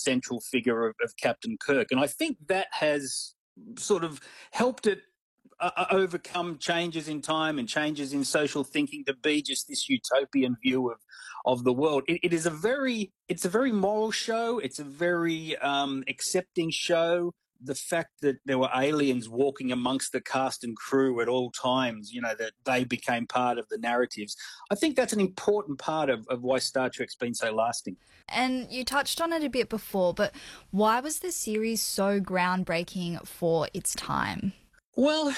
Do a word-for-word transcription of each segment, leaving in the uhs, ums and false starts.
central figure of, of Captain Kirk. And I think that has sort of helped it uh, overcome changes in time and changes in social thinking to be just this utopian view of of the world. It, it is a very, it's a very moral show. It's a very um, accepting show. The fact that there were aliens walking amongst the cast and crew at all times, you know, that they became part of the narratives. I think that's an important part of, of why Star Trek's been so lasting. And you touched on it a bit before, but why was the series so groundbreaking for its time? Well,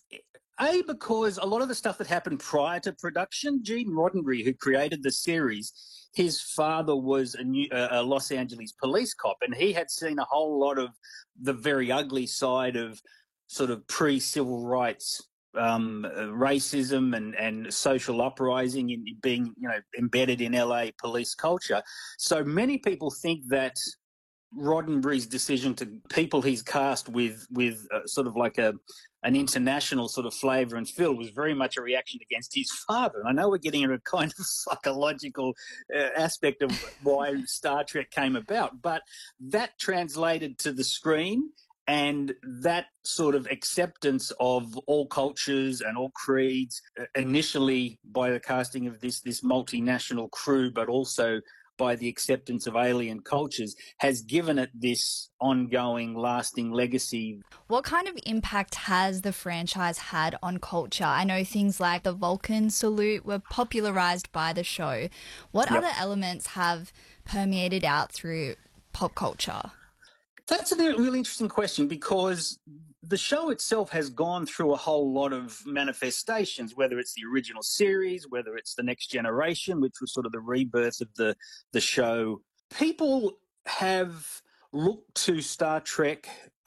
A, because a lot of the stuff that happened prior to production, Gene Roddenberry, who created the series, his father was a, New, uh, a Los Angeles police cop, and he had seen a whole lot of the very ugly side of sort of pre-civil rights um, uh, racism and, and social uprising in being, you know, embedded in L A police culture. So many people think that Roddenberry's decision to people he's cast with with uh, sort of like a an international sort of flavour and feel was very much a reaction against his father. And I know we're getting into a kind of psychological uh, aspect of why Star Trek came about, but that translated to the screen, and that sort of acceptance of all cultures and all creeds, uh, initially by the casting of this this multinational crew, but also by the acceptance of alien cultures, has given it this ongoing, lasting legacy. What kind of impact has the franchise had on culture? I know things like the Vulcan salute were popularised by the show. What yep. other elements have permeated out through pop culture? That's a really interesting question, because the show itself has gone through a whole lot of manifestations, whether it's the original series, whether it's the Next Generation, which was sort of the rebirth of the, the show. People have looked to Star Trek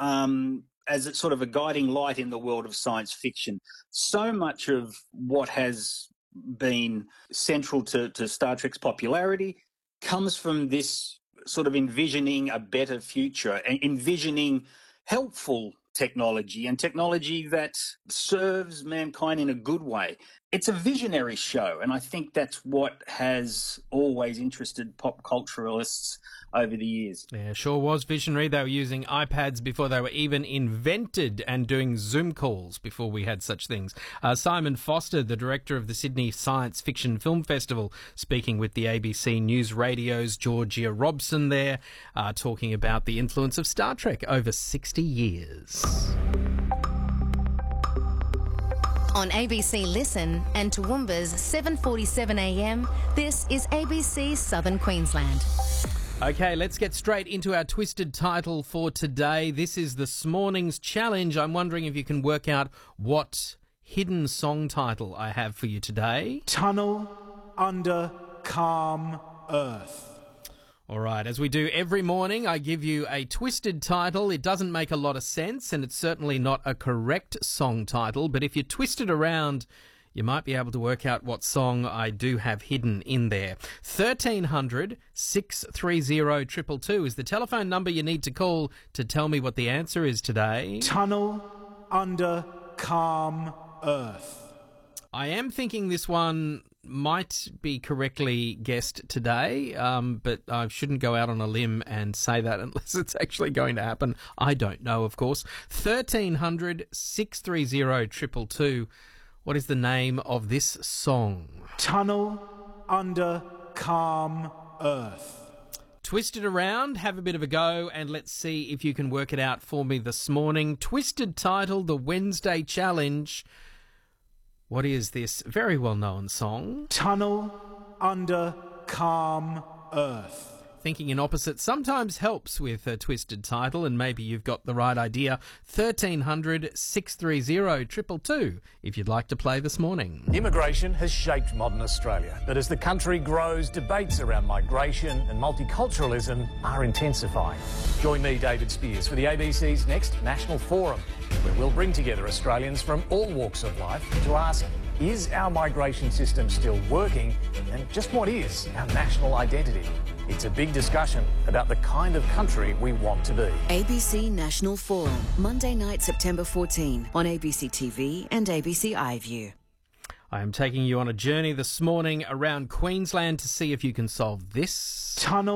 um, as it's sort of a guiding light in the world of science fiction. So much of what has been central to, to Star Trek's popularity comes from this sort of envisioning a better future, envisioning helpful technology and technology that serves mankind in a good way. It's a visionary show, and I think that's what has always interested pop culturalists over the years. Yeah, sure was visionary. They were using iPads before they were even invented, and doing Zoom calls before we had such things. Uh, Simon Foster, the director of the Sydney Science Fiction Film Festival, speaking with the A B C News Radio's Georgia Robson there, uh, talking about the influence of Star Trek over sixty years. On A B C Listen and Toowoomba's seven forty-seven a m, this is A B C Southern Queensland. Okay, let's get straight into our twisted title for today. This is this morning's challenge. I'm wondering if you can work out what hidden song title I have for you today. Tunnel Under Calm Earth. All right, as we do every morning, I give you a twisted title. It doesn't make a lot of sense, and it's certainly not a correct song title, but if you twist it around, you might be able to work out what song I do have hidden in there. thirteen hundred, six three zero, two two two is the telephone number you need to call to tell me what the answer is today. Tunnel Under Calm Earth. I am thinking this one might be correctly guessed today, um, but I shouldn't go out on a limb and say that unless it's actually going to happen. I don't know, of course. thirteen hundred, six three zero, two two two. What is the name of this song? Tunnel Under Calm Earth. Twist it around, have a bit of a go, and let's see if you can work it out for me this morning. Twisted title, the Wednesday Challenge. What is this very well-known song? Tunnel Under Calm Earth. Thinking in opposites sometimes helps with a twisted title, and maybe you've got the right idea. thirteen hundred, six three zero, two two two if you'd like to play this morning. Immigration has shaped modern Australia, but as the country grows, debates around migration and multiculturalism are intensifying. Join me, David Spears, for the A B C's next National Forum, where we'll bring together Australians from all walks of life to ask, is our migration system still working, and just what is our national identity? It's a big discussion about the kind of country we want to be. A B C National Forum, Monday night, September fourteenth, on A B C T V and A B C iView. I am taking you on a journey this morning around Queensland to see if you can solve this. Tunnel